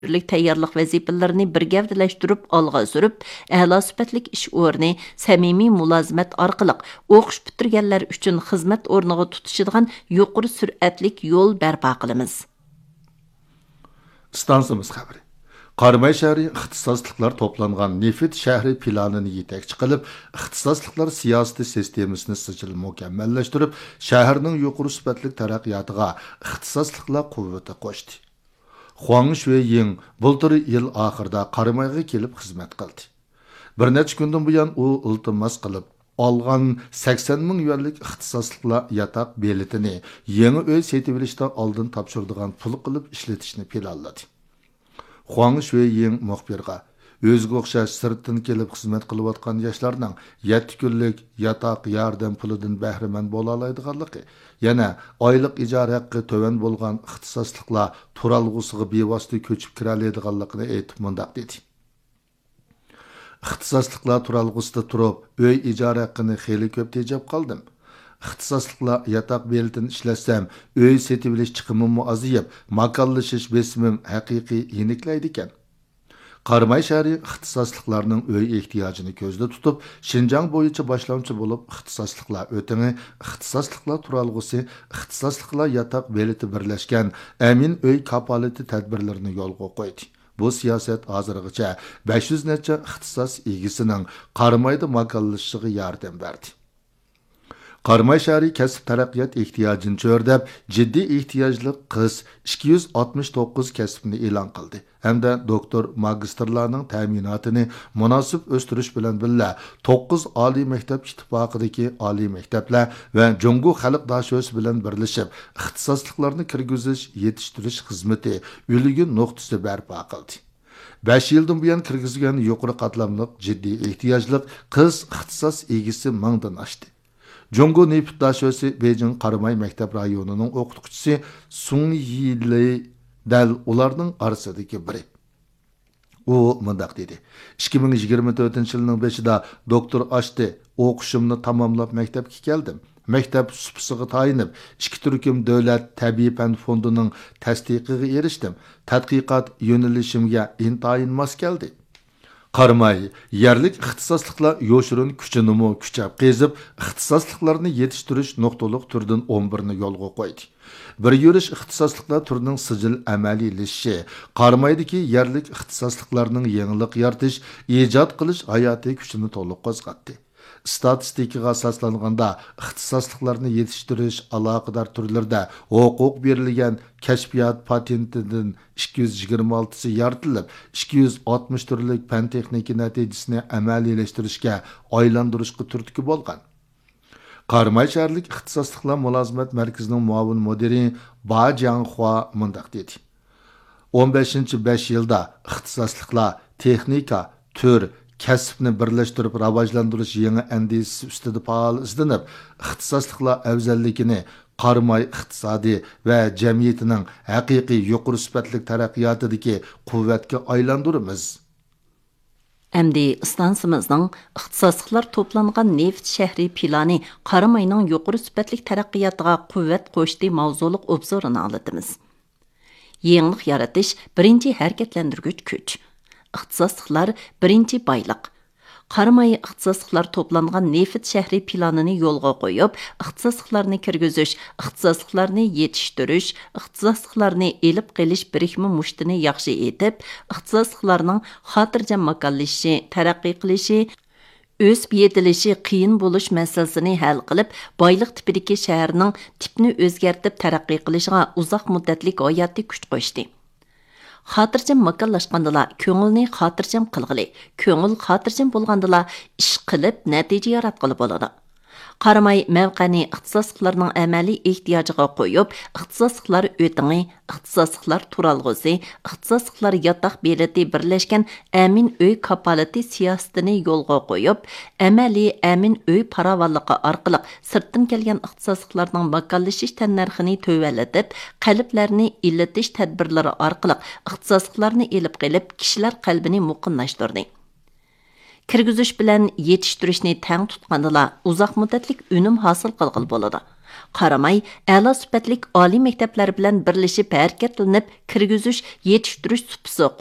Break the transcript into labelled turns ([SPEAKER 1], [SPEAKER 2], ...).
[SPEAKER 1] türlük tayyorlik vazifalarini bir gavdalashtirib olg'a surib, a'lo sifatlik ish o'rni, samimiy mulozimat orqali o'qish bitirganlar uchun xizmat o'rniga tutishadigan yuqori sur'atlik yo'l barpo qilamiz.
[SPEAKER 2] Stansimiz xabari. Qarmay shahri ixtisosliklar to'plangan Nefit shahri planini yetakchi qilib, ixtisosliklar siyosati sistemasini sijil mukammallashtirib, shaharning yuqori sifatli taraqqiyotiga ixtisosliklar quvvati qo'shdi. Huang Shuiying bultur yil oxirida Qarmayga kelib xizmat qildi. Bir necha kundan buyon u iltimos qilib olgan 80 ming yuanlik ixtisosliklar yataq beletini yangi uy setib olishdan oldin topshiradigan pul qilib ishlatishni planladi. Huang Shuiying muxbirga o'ziga o'xshash sirtdan kelib xizmat qilayotgan yoshlarning 7 kunlik yataq yordam pulidan bahramand bo'la oladiganligi, yana oylik ijara haqqi to'van bo'lgan ixtisosliklar turalg'usiga bevosita ko'chib kira oladiganligini aytib mundaq dedi. İxtisosliklar turalg'usida turib, uy ijara haqqini xeyli ko'p tejab qoldim. İxtisosliklar yataq beltini ishlatsam, uy setib olish chiqimim aziyib, makonlashish besimim haqiqiy yeniklaydi ekan. Qarmay shahri ixtisosliklarning uy ehtiyojini ko'zda tutib, Xinjiang bo'yicha boshlovchi bo'lib, ixtisosliklar o'tini, ixtisosliklar turalg'usi, ixtisosliklar yataq belti birlashgan amin uy kapolati tadbirlarini yo'lga qo'ydi. Bu siyoset hozirgacha 500 necha ixtisos egisining Qarmayda makonlashishiga yordam berdi. Qarmay shahri kasb taraqqiyot ehtiyojini cho'rdab, jiddiy ehtiyojli qiz 269 kasbni e'lon qildi. Hamda doktor magistrlarning ta'minotini munosib o'stirish bilan birga 9 oliy maktab ittifoqidagi oliy maktablar va Jungo xalq dashosi bilan birlashib, ixtisosliklarni kirgizish, yetishtirish xizmati o'ligun nuqtasi barpo qildi. 5 yildan buyon kirgizgan yuqori qatlamli jiddiy ehtiyojli qiz ixtisos egisi mingdan oshdi. Jungo Nefit dashosi Beijing Qarmay maktab rayonining o'qituvchisi Sung Yili dal ularning orasidagi biri. U mundaq dedi: 2024-yilning 5-ida doktor ochdi, o'qishimni tamomlab maktabga keldim. Maktab supsiga tayinib, 2 turkum davlat tabiiy fan fondining tasdiqiga erishdim. Tadqiqot yo'nalishimga intayin mos keldi. Qarmay, yerlik ixtisosliklar yo'shirin kuchinimi kuchab qezib, ixtisosliklarni yetishtirish nuqtaliq turdan 11 ni yo'lga qo'ydi. Bir yurish ixtisosliklar turining sijil amaliylashishi, Qarmaydagi yerlik ixtisosliklarning yangilik yaratish, ijod qilish hayotiy kuchini to'liq qo'zg'atdi. Statistikaga asoslanganda ixtisosliklarni yetishtirish aloqador turlarda huquq berilgan kashfiyot patentidan 226si yoritilib, 260 turlik fan texnika natijasini amaliylashtirishga aylantirishga turtki bo'lgan. Qarmay shaharlik ixtisosliklar mulozimat markazining muavin mudiri Ba Jianghua mundaq dedi: 15-5 yilda ixtisosliklar texnika, tür, kasbni birlashtirib rivojlantirish yangi andisi ustida faol izlanib, ixtisosliklar afzalligini Qarmay iqtisodiy va jamiyatining haqiqiy yuqori sifatli taraqqiyotidagi quvvatga aylantiramiz.
[SPEAKER 1] Әмді станцымыздың ixtisosliklar to'plangan Nefit shahri plani Qarmayning yuqori sifatlik taraqqiyotga quvvat qo'shdi mavzuliq obzorini anlatamiz. Yangilik yaratish birinchi harakatlantirgich kuch. İxtisosliklar birinchi boyliq. Qarmay ixtisosliklar to'plangan Nefit shahri planini yo'lga qo'yib, ixtisosliklarni kirgizish, ixtisosliklarni yetishtirish, ixtisosliklarni elib qelish birikma mushtini yaxshi etib, ixtisosliklarning xotirjam makonlashishi, taraqqiy qilishi, o'sib yetilishi qiyin bo'lish masalasini hal qilib, boyliq tipidagi shaharning tipni o'zgartib taraqqiy qilishiga uzoq muddatli hayotiy kuch qo'shdi. Xotirjam makonlashgandala ko'ngilni xotirjam qilg'ili, ko'ngil xotirjam bo'lgandala ish qilib natija yaratqili bo'ladi. Qarmay mavqani ixtisosliklarning amaliy ehtiyojiga qo'yib, ixtisosliklar o'tini, ixtisosliklar turalg'usi, ixtisosliklar yotoq belati birlashgan amin uy kapolati siyosatini yo'lga qo'yib, amaliy amin uy paravonligi orqali sirtdan kelgan ixtisosliklarning makonlashish tannarxini to'valatib, qalblarni illatish tadbirlari orqali ixtisosliklarni elib qilib, kishilar qalbini muqimlashtirdi. Kirgizish bilan yetishtirishni tang tutgandala uzoq muddatlik unum hosil qilg'il bo'ladi. Qaramay, a'lo sifatlik oliy maktablar bilan birlashib harakatlanib, kirgizish, yetishtirish supsi